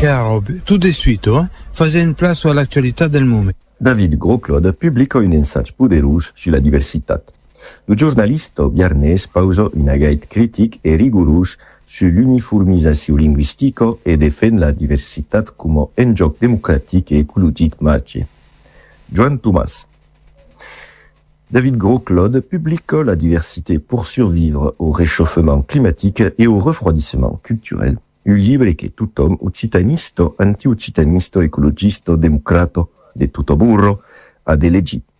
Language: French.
Chiaro, tout de suite, fais une place à l'actualità del momento. David Grosclod pubblicò un messaggio poderoso sulla diversità. Il giornalista biarnese posò una guide critica e rigorosa sull'uniformizzazione linguistica e difende la diversità come un gioco democratico e ecologico maggiore. Joan Thomas. David Grosclod publique La diversité pour survivre au réchauffement climatique et au refroidissement culturel, un libro che tothom occitanista, anti-occitanista, ecologista, democrata, de tutto burro, ha elegito.